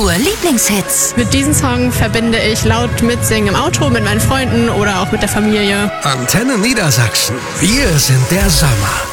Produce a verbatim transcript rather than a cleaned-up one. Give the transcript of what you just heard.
Nur Lieblingshits. Mit diesem Song verbinde ich laut Mitsingen im Auto mit meinen Freunden oder auch mit der Familie. Antenne Niedersachsen. Wir sind der Sommer.